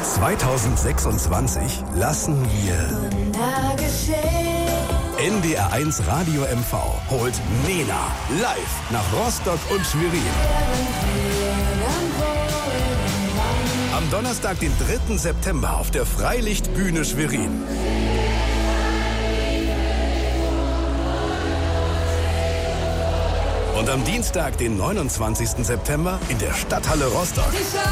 2026 lassen wir NDR1 Radio MV holt Nena live nach Rostock und Schwerin. Am Donnerstag, den 3. September auf der Freilichtbühne Schwerin. Und am Dienstag, den 29. September in der Stadthalle Rostock.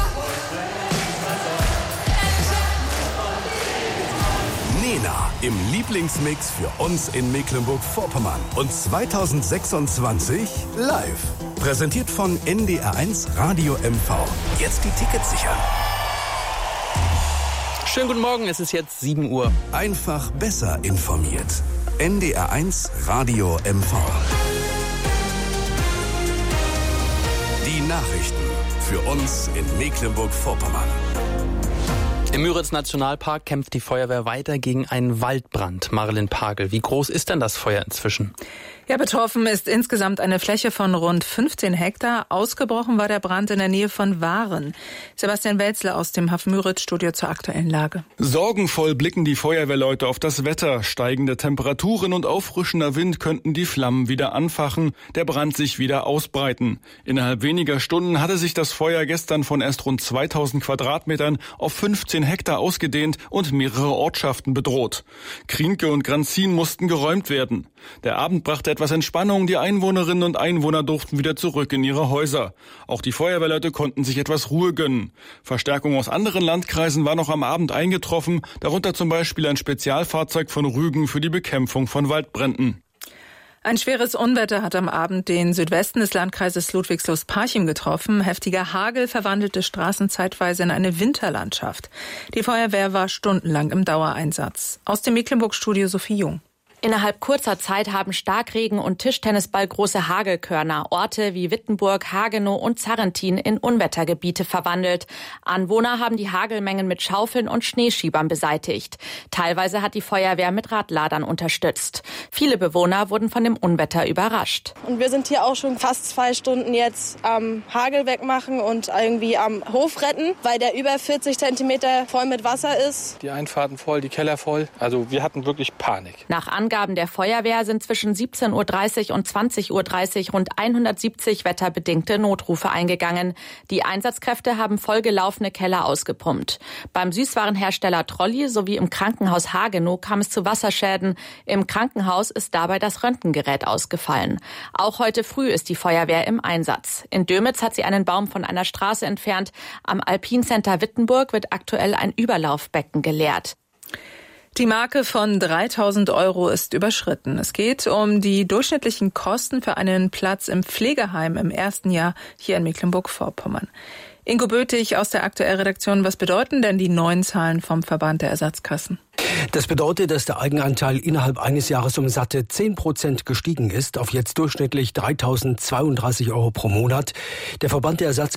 Nena im Lieblingsmix für uns in Mecklenburg-Vorpommern. Und 2026 live. Präsentiert von NDR1 Radio MV. Jetzt die Tickets sichern. Schönen guten Morgen, es ist jetzt 7 Uhr. Einfach besser informiert. NDR1 Radio MV. Die Nachrichten für uns in Mecklenburg-Vorpommern. Im Müritz-Nationalpark kämpft die Feuerwehr weiter gegen einen Waldbrand. Marilyn Pagel, wie groß ist denn das Feuer inzwischen? Ja, betroffen ist insgesamt eine Fläche von rund 15 Hektar. Ausgebrochen war der Brand in der Nähe von Waren. Sebastian Welzle aus dem Hafen-Müritz-Studio zur aktuellen Lage. Sorgenvoll blicken die Feuerwehrleute auf das Wetter. Steigende Temperaturen und auffrischender Wind könnten die Flammen wieder anfachen, der Brand sich wieder ausbreiten. Innerhalb weniger Stunden hatte sich das Feuer gestern von erst rund 2000 Quadratmetern auf 15 Hektar ausgedehnt und mehrere Ortschaften bedroht. Krienke und Granzin mussten geräumt werden. Der Abend brachte etwas Entspannung. Die Einwohnerinnen und Einwohner durften wieder zurück in ihre Häuser. Auch die Feuerwehrleute konnten sich etwas Ruhe gönnen. Verstärkung aus anderen Landkreisen war noch am Abend eingetroffen, darunter zum Beispiel ein Spezialfahrzeug von Rügen für die Bekämpfung von Waldbränden. Ein schweres Unwetter hat am Abend den Südwesten des Landkreises Ludwigslust-Parchim getroffen. Heftiger Hagel verwandelte Straßen zeitweise in eine Winterlandschaft. Die Feuerwehr war stundenlang im Dauereinsatz. Aus dem Mecklenburg-Studio Sophie Jung. Innerhalb kurzer Zeit haben Starkregen und Tischtennisball große Hagelkörner Orte wie Wittenburg, Hagenow und Zarrentin in Unwettergebiete verwandelt. Anwohner haben die Hagelmengen mit Schaufeln und Schneeschiebern beseitigt. Teilweise hat die Feuerwehr mit Radladern unterstützt. Viele Bewohner wurden von dem Unwetter überrascht. Und wir sind hier auch schon fast 2 Stunden jetzt am Hagel wegmachen und irgendwie am Hof retten, weil der über 40 Zentimeter voll mit Wasser ist. Die Einfahrten voll, die Keller voll. Also wir hatten wirklich Panik. Nach Angaben der Feuerwehr sind zwischen 17.30 Uhr und 20.30 Uhr rund 170 wetterbedingte Notrufe eingegangen. Die Einsatzkräfte haben vollgelaufene Keller ausgepumpt. Beim Süßwarenhersteller Trolli sowie im Krankenhaus Hagenow kam es zu Wasserschäden. Im Krankenhaus ist dabei das Röntgengerät ausgefallen. Auch heute früh ist die Feuerwehr im Einsatz. In Dömitz hat sie einen Baum von einer Straße entfernt. Am Alpincenter Wittenburg wird aktuell ein Überlaufbecken geleert. Die Marke von 3.000 € ist überschritten. Es geht um die durchschnittlichen Kosten für einen Platz im Pflegeheim im ersten Jahr hier in Mecklenburg-Vorpommern. Ingo Bötig aus der Aktuell-Redaktion, was bedeuten denn die neuen Zahlen vom Verband der Ersatzkassen? Das bedeutet, dass der Eigenanteil innerhalb eines Jahres um satte 10% gestiegen ist, auf jetzt durchschnittlich 3.032 € pro Monat. Der Verband der Ersatzkassen